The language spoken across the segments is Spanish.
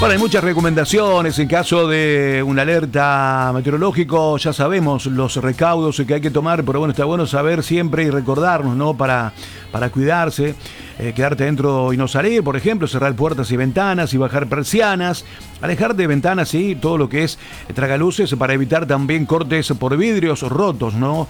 Bueno, hay muchas recomendaciones en caso de una alerta meteorológico. Ya sabemos los recaudos que hay que tomar, pero bueno, está bueno saber siempre y recordarnos, ¿no? Para cuidarse, quedarte dentro y no salir, por ejemplo, cerrar puertas y ventanas y bajar persianas, alejar de ventanas y todo lo que es tragaluces para evitar también cortes por vidrios rotos, ¿no?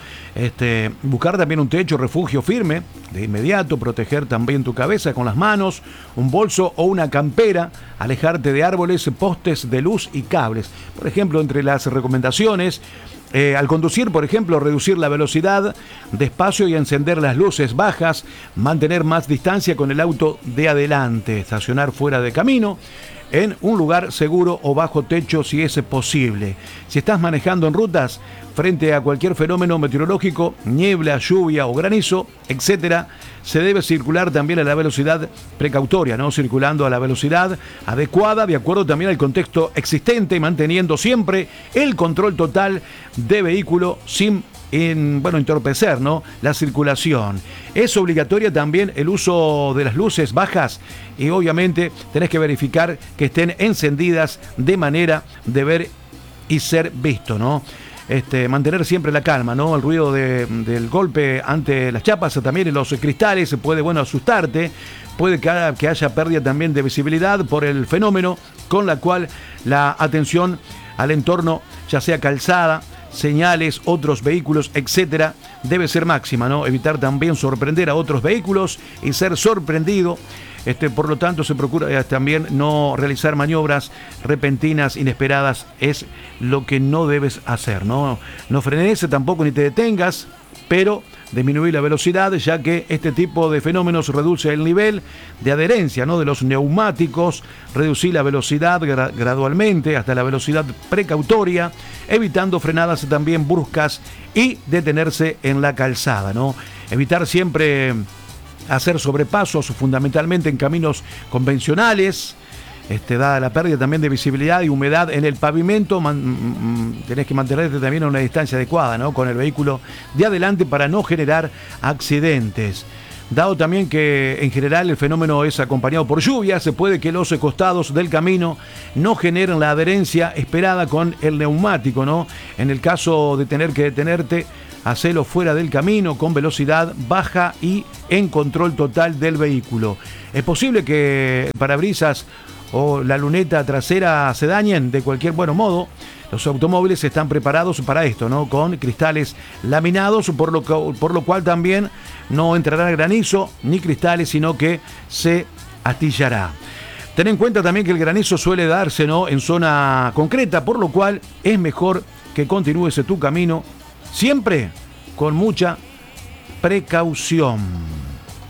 Buscar también un techo, refugio firme de inmediato, proteger también tu cabeza con las manos, un bolso o una campera, alejarte de árboles, postes de luz y cables. Por ejemplo, entre las recomendaciones, al conducir, por ejemplo, reducir la velocidad despacio y encender las luces bajas, mantener más distancia con el auto de adelante, estacionar fuera de camino, en un lugar seguro o bajo techo si es posible. Si estás manejando en rutas, frente a cualquier fenómeno meteorológico, niebla, lluvia o granizo, etcétera, se debe circular también a la velocidad precautoria, ¿no? Circulando a la velocidad adecuada, de acuerdo también al contexto existente, manteniendo siempre el control total de vehículo sin entorpecer, ¿no? La circulación. Es obligatoria también el uso de las luces bajas y obviamente tenés que verificar que estén encendidas de manera de ver y ser visto, ¿no? Mantener siempre la calma, ¿no? El ruido del golpe ante las chapas, también en los cristales, puede, asustarte, puede que haya pérdida también de visibilidad por el fenómeno, con la cual la atención al entorno, ya sea calzada, señales, otros vehículos, etcétera, debe ser máxima, ¿no? Evitar también sorprender a otros vehículos y ser sorprendido. Por lo tanto, se procura también no realizar maniobras repentinas, inesperadas, es lo que no debes hacer, ¿no? No frenes tampoco ni te detengas, pero disminuir la velocidad, ya que este tipo de fenómenos reduce el nivel de adherencia, ¿no? De los neumáticos, reducir la velocidad gradualmente hasta la velocidad precautoria, evitando frenadas también bruscas y detenerse en la calzada, ¿no? Evitar siempre hacer sobrepasos fundamentalmente en caminos convencionales, dada la pérdida también de visibilidad y humedad en el pavimento, tenés que mantenerte también a una distancia adecuada, ¿no? Con el vehículo de adelante para no generar accidentes. Dado también que en general el fenómeno es acompañado por lluvia, se puede que los costados del camino no generen la adherencia esperada con el neumático, ¿no? En el caso de tener que detenerte, hacelo fuera del camino, con velocidad baja y en control total del vehículo. Es posible que el parabrisas o la luneta trasera se dañen de cualquier modo. Los automóviles están preparados para esto, ¿no? Con cristales laminados, por lo cual también no entrará granizo ni cristales, sino que se astillará. Ten en cuenta también que el granizo suele darse, ¿no? En zona concreta, por lo cual es mejor que continúes tu camino siempre con mucha precaución.